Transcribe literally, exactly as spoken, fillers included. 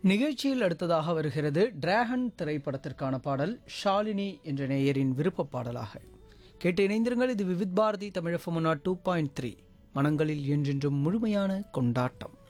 நிகழ்ச்சியில் அடுத்ததாக வருகிறது டிராகன் திரைப்படத்திற்கான பாடல் ஷாலினி என்ற நேயரின் விருப்ப பாடலாக கேட்டு இணைந்திருங்கள். இது Vividh Bharathi Tamil FM two point three மனங்களில் என்றென்றும் முழுமையான கொண்டாட்டம்.